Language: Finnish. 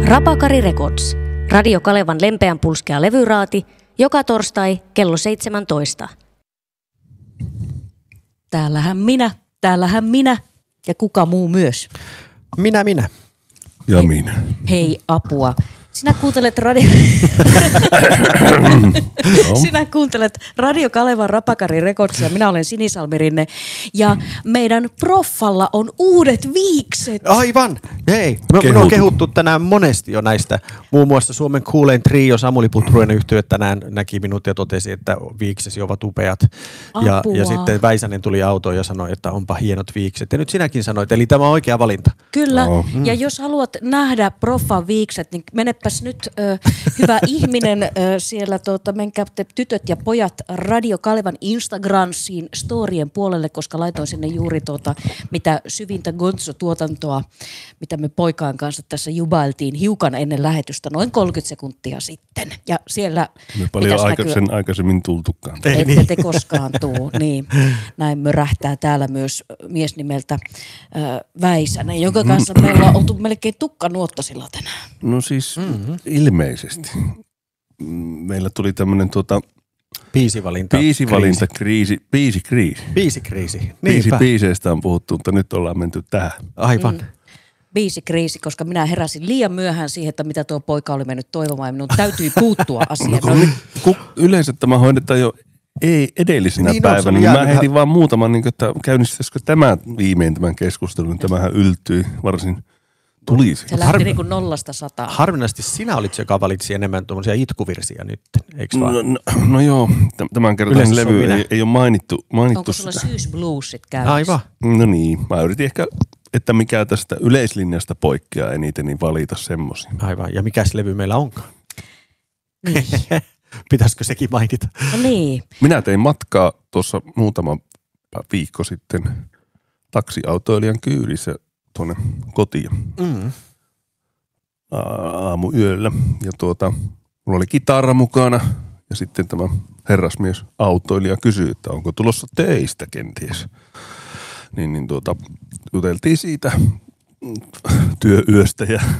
Rapakari Records. Radio Kalevan lempeän pulskea levyraati. Joka torstai kello 17. Täällähän minä ja kuka muu myös. Minä. Ja minä. Hei, apua. Sinä kuuntelet Radio Kalevan Rapakari Recordsia. Minä olen Sinisalmirinne ja meidän proffalla on uudet viikset. Aivan! Hei, me on kehuttu tänään monesti jo näistä. Muun muassa Suomen kuulein trio Samuli Putruinen yhtye tänään näki minut ja totesi, että viiksesi ovat upeat. Ja sitten Väisänen tuli autoon ja sanoi, että onpa hienot viikset. Ja nyt sinäkin sanoit, eli tämä on oikea valinta. Kyllä, ja jos haluat nähdä proffan viikset, niin menepäs nyt hyvä ihminen siellä, menkää te tytöt ja pojat Radio Kalevan Instagramsiin storien puolelle, koska laitoin sinne juuri mitä syvintä Gonzo-tuotantoa, mitä me poikaan kanssa tässä jubailtiin hiukan ennen lähetystä, noin 30 sekuntia sitten. Ja siellä me paljon aikaisemmin tultukaan. Ette te koskaan tuu, niin. Näin mörähtää täällä myös mies nimeltä Väisänen, jonka kanssa meillä on oltu melkein tukkanuottasilla tänään. No siis ilmeisesti. Meillä tuli tämmönen biisivalintakriisi. Biisikriisi. Biiseistä on puhuttu, mutta nyt ollaan menty tähän. Aivan. Biisikriisi, koska minä heräsin liian myöhään siihen, että mitä tuo poika oli mennyt toivomaan ja minun täytyi puuttua asiaan. Yleensä tämä hoidetaan jo edellisenä päivänä, niin mä heitin vaan muutaman, että käynnistäisikö tämä viimein tämän keskustelun, niin tämähän yltyi varsin tulisi. Se lähti 0–100. Harvinaisesti sinä olit se, joka valitsi enemmän tuommoisia itkuvirsiä nyt, eikö vaan? No joo, tämän kertaan levy ei ole mainittu. Onko sulla syysbluesit käynnissä? Aivan. No niin, mä yritin ehkä, että mikä tästä yleislinjasta poikkeaa eniten, niin valita semmosia. Aivan, ja mikäs levy meillä onkaan? Niin. Pitäisikö sekin mainita? No niin. Minä tein matkaa tuossa muutama viikko sitten taksiautoilijan kyydissä tuonne kotiin aamuyöllä. Ja mulla oli kitara mukana ja sitten tämä herrasmies autoilija kysyi, että onko tulossa töistä kenties. Niin juteltiin siitä työyöstä ja